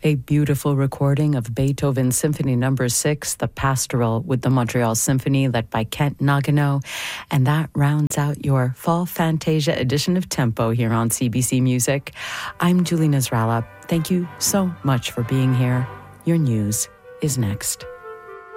A beautiful recording of Beethoven's Symphony No. 6, the Pastoral, with the Montreal Symphony, led by Kent Nagano. And that rounds out your Fall Fantasia edition of Tempo here on CBC Music. I'm Julie Nasrallah. Thank you so much for being here. Your news is next.